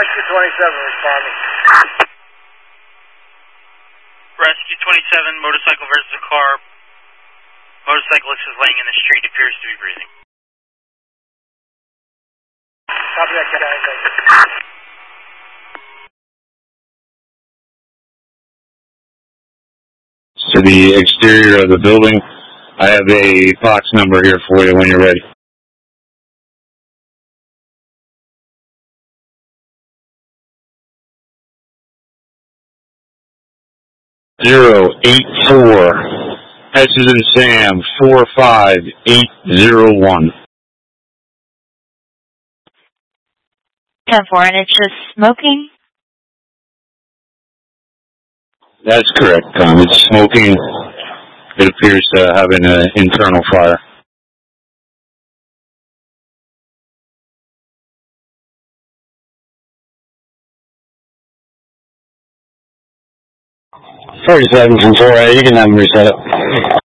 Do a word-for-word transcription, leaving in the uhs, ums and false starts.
Rescue twenty-seven responding. Rescue twenty-seven, motorcycle versus a car. Motorcyclist is laying in the street, appears to be breathing. Copy that, guys. To the exterior of the building, I have a box number here for you when you're ready. Zero eight four, S is in Sam, four five eight zero one. ten four, and it's just smoking? That's correct, Tom. It's smoking. It appears to have an uh, internal fire. forty-seven from four A, you can have them reset it.